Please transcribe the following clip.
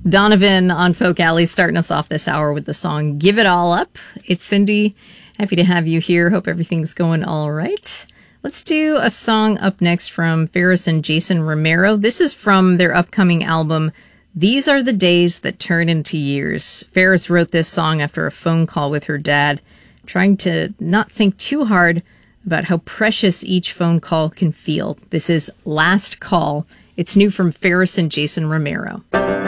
Donovan on Folk Alley starting us off this hour with the song Give It All Up. It's Cindy. Happy to have you here. Hope everything's going all right. Let's do a song up next from Ferris and Jason Romero. This is from their upcoming album, These Are the Days That Turn Into Years. Ferris wrote this song after a phone call with her dad, trying to not think too hard about how precious each phone call can feel. This is Last Call. It's new from Ferris and Jason Romero.